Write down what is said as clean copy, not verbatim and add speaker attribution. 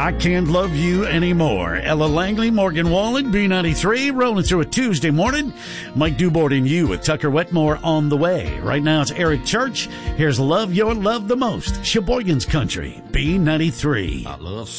Speaker 1: I Can't Love You Anymore. Ella Langley, Morgan Wallen, B93, rolling through a Tuesday morning. Mike Dubord and you with Tucker Wetmore on the way. Right now it's Eric Church. Here's Love Your Love the Most. Sheboygan's Country, B93.
Speaker 2: I love